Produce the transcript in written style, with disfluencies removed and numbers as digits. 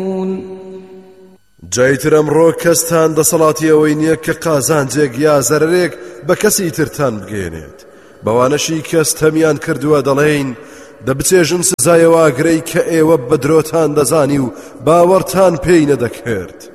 جایتر ئەمڕۆ کەستان دەسەڵاتی ئەوەی نییە کە قازانجێک یا زەرەرێک بە کەسی ترتان بگەێنێت بەوانەشی کە ستەمیان کردووە دەڵێین دەبچێژن سزایەوە ئاگرەی کە ئێوە بە درۆتان دەزانی و باوەڕتان پێی نەدەکرد